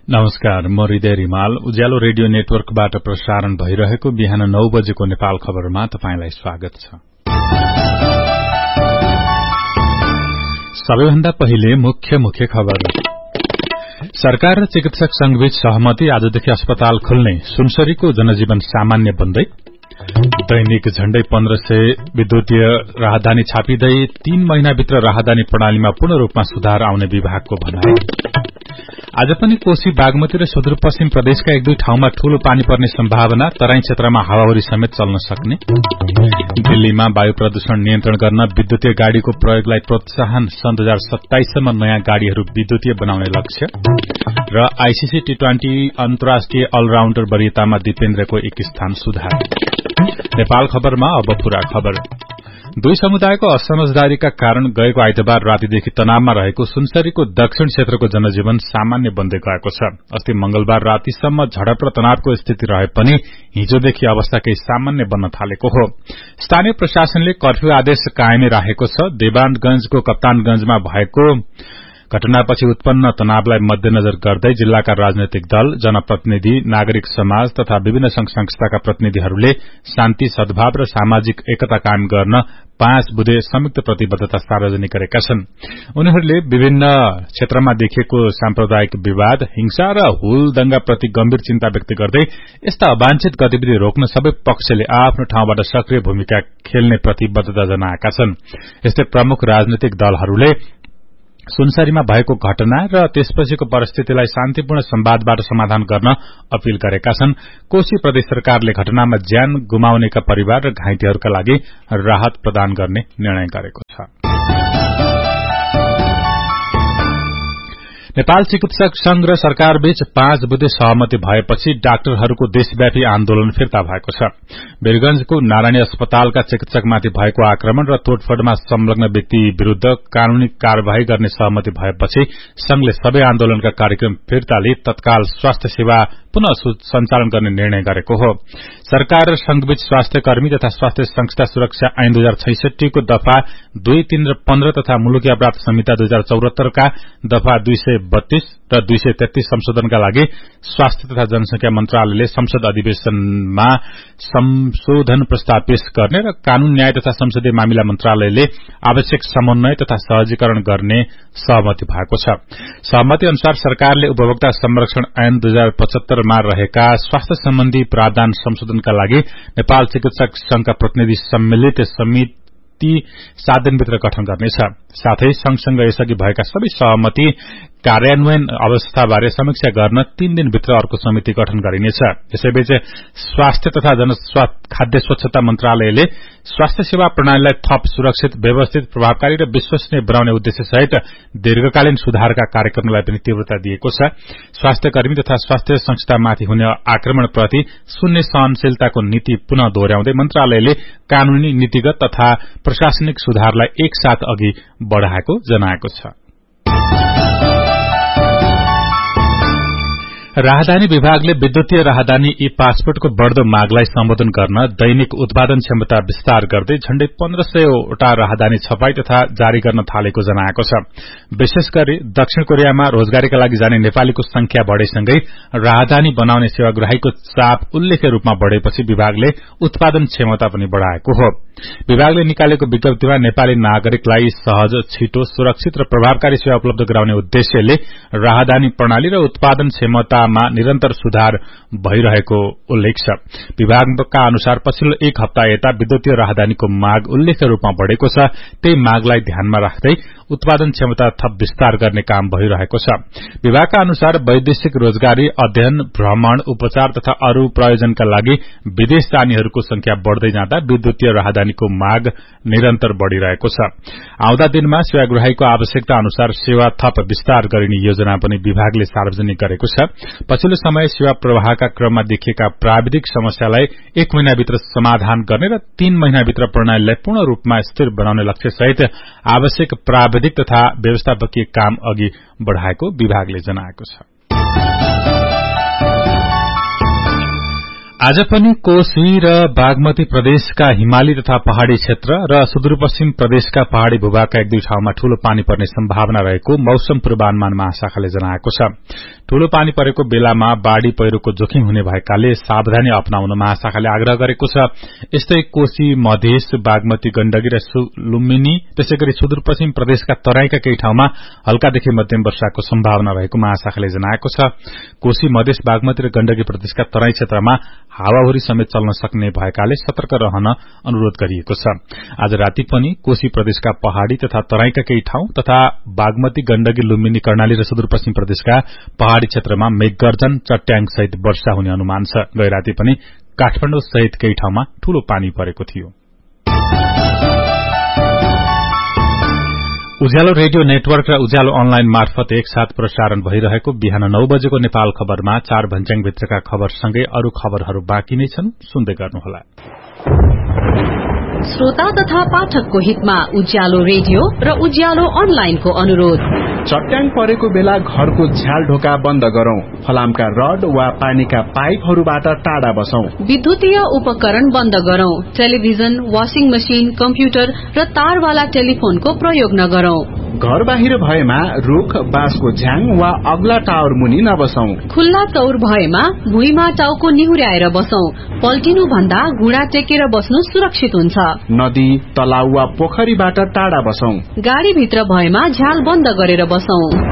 नमस्कार, म हृदय रिमाल। उज्यालो रेडियो नेटवर्कबाट प्रसारण भइरहेको बिहान 9 बजेको नेपाल खबरमा तपाईंलाई स्वागत छ। सबैभन्दा पहिले मुख्य खबर। सरकार र चिकित्सक संघबीच सहमति, आजदेखि अस्पताल खुल्ने। सुनसरीको जनजीवन सामान्य बन्दै। दैनिक झण्डै 1500 विद्युतीय राहदानी छापिँदै 3 महिनाभित्र राहदानी प्रणालीमा पूर्ण रूपमा सुधार आउने विभागको भनाई। आज पनि कोशी, बागमती र सुदूरपश्चिम प्रदेशका एक दुई ठाउँमा ठूलो पानी पर्ने सम्भावना, तराई क्षेत्रमा हावाहुरी समेत चल्न सक्ने। दिल्लीमा वायु प्रदूषण नियन्त्रण गर्न विद्युतीय गाड़ीको प्रयोगलाई प्रोत्साहन, सन् 2027 सम्म नयाँ गाड़ीहरू विद्युतीय बनाउने लक्ष्य। र आईसीसी T20 अन्तर्राष्ट्रिय अलराउण्डर वरियतामा दिपेन्द्रको 1 स्थान सुधार। नेपाल खबरमा अब पूरा खबर। दुई समुदायको असमझदारीका कारण गएको आइतबार रातिदेखि तनावमा रहेको सुनसरीको दक्षिण क्षेत्रको जनजीवन सामान्य बन्दै गएको छ। अस्ति मंगलबार रातिसम्म झडप र तनावको स्थिति रहे पनि हिजोदेखि अवस्था केही सामान्य बन्न थालेको हो। स्थानीय प्रशासनले कर्फ्यू आदेश कायमै राखेको छ। देवानगंजको कप्तानगंजमा भएको घटनापछि उत्पन्न तनावलाई मध्यनजर गर्दै जिल्लाका राजनैतिक दल, जनप्रतिनिधि, नागरिक समाज तथा विभिन्न संघ संस्थाका प्रतिनिधिहरूले शान्ति, सद्भाव र सामाजिक एकता कायम गर्न 5 बुँदे संयुक्त प्रतिबद्धता सार्वजनिक गरेका छन्। उनीहरूले विभिन्न क्षेत्रमा देखिएको साम्प्रदायिक विवाद, हिंसा र हुलदंगाप्रति गम्भीर चिन्ता व्यक्त गर्दै यस्ता अवांछित गतिविधि रोक्न सबै पक्षले आफ्नो ठाउँबाट सक्रिय भूमिका खेल्ने प्रतिबद्धता जनाएका छन्। यस्तै प्रमुख राजनैतिक दलहरूले सुनसरीमा भएको घटना र त्यसपछिको परिस्थितिलाई शान्तिपूर्ण संवादबाट समाधान गर्न अपील गरेका छन्। कोशी प्रदेश सरकारले घटनामा ज्यान गुमाउनेका परिवार र घाइतेहरूका लागि राहत प्रदान गर्ने निर्णय गरेको छ। नेपाल चिकित्सक संघ र सरकारबीच 5 बुँदे सहमति भएपछि डाक्टरहरूको देशव्यापी आन्दोलन फिर्ता भएको छ। वीरगंजको नारायणी अस्पतालका चिकित्सकमाथि भएको आक्रमण र तोडफोडमा संलग्न व्यक्ति विरूद्ध कानूनी कार्यवाही गर्ने सहमति भएपछि संघले सबै आन्दोलनका कार्यक्रम फिर्ता लिई तत्काल स्वास्थ्य सेवा पुनः सञ्चालन गर्ने निर्णय गरेको हो। सरकार र संघबीच स्वास्थ्य कर्मी तथा स्वास्थ्य संस्था सुरक्षा ऐन 2066 को दफा 2, 3 र 15 तथा मुलुकी अपराध संहिता 2074 का दफा 232 र 233 संशोधनका लागि स्वास्थ्य तथा जनसंख्या मन्त्रालयले संसद अधिवेशनमा संशोधन प्रस्ताव पेश गर्ने र कानून, न्याय तथा संसदीय मामिला मन्त्रालयले आवश्यक समन्वय तथा सहजीकरण गर्ने सहमति भएको छ। सहमति अनुसार सरकारले उपभोक्ता संरक्षण ऐन 2075 मा रहेका स्वास्थ्य सम्बन्धी प्रावधान संशोधनका लागि नेपाल चिकित्सक संघका प्रतिनिधि सम्मिलित समिति 7 दिनभित्र गठन गर्नेछ। साथै सँगसँगै यसअघि भएका सबै सहमति कार्यान्वयन अवस्थाबारे समीक्षा गर्न 3 दिनभित्र अर्को समिति गठन गरिनेछ। यसैबीच स्वास्थ्य तथा खाद्य स्वच्छता मन्त्रालयले स्वास्थ्य सेवा प्रणालीलाई थप सुरक्षित, व्यवस्थित, प्रभावकारी र विश्वसनीय बनाउने उद्देश्यसहित दीर्घकालीन सुधारका कार्यक्रमलाई पनि तीव्रता दिएको छ। स्वास्थ्य कर्मी तथा स्वास्थ्य संस्थामाथि हुने आक्रमणप्रति शून्य सहनशीलताको नीति पुनः दोहोर्याउँदै मन्त्रालयले कानूनी, नीतिगत तथा प्रशासनिक सुधारलाई एकसाथ अघि बढ़ाएको जनाएको छ। राहदानी विभागले विद्युतीय राहदानी ई-पासपोर्टको बढ़दो मागलाई सम्बोधन गर्न दैनिक उत्पादन क्षमता विस्तार गर्दै झण्डै 1500 वटा राहदानी छपाई तथा जारी गर्न थालेको जनाएको छ। विशेष गरी दक्षिण कोरियामा रोजगारीका लागि जाने नेपालीको संख्या बढ़ेसँगै राहदानी बनाउने सेवाग्राहीको चाप उल्लेख्य रूपमा बढ़ेपछि विभागले उत्पादन क्षमता पनि बढ़ाएको हो। विभागले निकालेको विज्ञप्तिमा नेपाली नागरिकलाई सहज, छिटो, सुरक्षित र प्रभावकारी सेवा उपलब्ध गराउने उद्देश्यले राहदानी प्रणाली र उत्पादन क्षमतामा निरन्तर सुधार भइरहेको उल्लेख छ। विभागका अनुसार पछिल्लो 1 हप्ता यता विद्युतीय राहदानीको माग उल्लेख्य रूपमा बढ़ेको छ। त्यही मागलाई ध्यानमा राख्दै उत्पादन क्षमता थप विस्तार गर्ने काम भइरहेको छ। विभागका अनुसार वैदेशिक रोजगारी, अध्ययन, भ्रमण, उपचार तथा अरू प्रयोजनका लागि विदेश जानेहरूको संख्या बढ़दै जाँदा विद्युतीय राहदानीको माग निरन्तर बढ़िरहेको छ। आउँदा दिनमा सेवाग्राहीको आवश्यकता अनुसार सेवा थप विस्तार गरिने योजना पनि विभागले सार्वजनिक गरेको छ। पछिल्लो समय सेवा प्रवाहका क्रममा देखिएका प्राविधिक समस्यालाई 1 महिनाभित्र समाधान गर्ने र 3 महिनाभित्र प्रणालीलाई पूर्ण रूपमा स्थिर बनाउने लक्ष्यसहित आवश्यक प्राविधिक तथा व्यवस्थापकीय काम अघि बढ़ाएको विभागले जनाएको छ। आज पनि कोशी र बागमती प्रदेशका हिमाली तथा पहाड़ी क्षेत्र र सुदूरपश्चिम प्रदेशका पहाड़ी भूभागका एक दुई ठाउँमा ठूलो पानी पर्ने सम्भावना रहेको मौसम पूर्वानुमान महाशाखाले जनाएको छ। ठूलो पानी परेको बेलामा बाढ़ी पहिरोको जोखिम हुने भएकाले सावधानी अपनाउन महाशाखाले आग्रह गरेको छ। यस्तै कोशी, मधेस, बागमती, गण्डकी र लुम्बिनी त्यसैगरी सुदूरपश्चिम प्रदेशका तराईका केही ठाउँमा हल्कादेखि मध्यम वर्षाको सम्भावना रहेको महाशाखाले जनाएको छ। कोशी, मधेस, बागमती र गण्डकी प्रदेशका तराई क्षेत्रमा हावाहुरी समेत चल्न सक्ने भएकाले सतर्क रहन अनुरोध गरिएको छ। आज राति पनि कोशी प्रदेशका पहाड़ी तथा तराईका केही ठाउँ तथा बागमती, गण्डकी, लुम्बिनी, कर्णाली र सुदूरपश्चिम प्रदेशका पहाड़ी क्षेत्रमा मेघगर्जन, चट्याङ सहित वर्षा हुने अनुमान छ। गै राति पनि काठमाडौँ सहित केही ठाउँमा ठूलो पानी परेको थियो। उज्यालो रेडियो नेटवर्क र उज्यालो अनलाइन मार्फत एकसाथ प्रसारण भइरहेको बिहान 9 बजेको नेपाल खबरमा 4 भन्ज्याङभित्रका खबरसँगै अरू खबरहरू बाँकी नै छन्, सुन्दै गर्नुहोला। श्रोता तथा पाठकको हितमा उज्यालो रेडियो र उज्यालो अनलाइनको अनुरोध। चट्याङ परेको बेला घरको झ्याल ढोका बन्द गरौं। फलामका रड वा पानीका पाइपहरूबाट टाढा बसौं। विद्युतीय उपकरण बन्द गरौं। टेलिभिजन, वाशिङ मशिन, कम्प्युटर र तारवाला टेलिफोनको प्रयोग नगरौं। घर बाहिर भएमा रुख, बाँसको झ्याङ वा अग्ला टावर मुनि नबसौं। खुल्ला तौर भएमा भुइँमा टाउको निहुर्याएर बसौं। पल्टिनु भन्दा घुँडा टेकेर बस्नु सुरक्षित हुन्छ। नदी, तलाउ वा पोखरीबाट टाढा बसौं। गाडी भित्र भएमा झ्याल बन्द गरेर बसौं।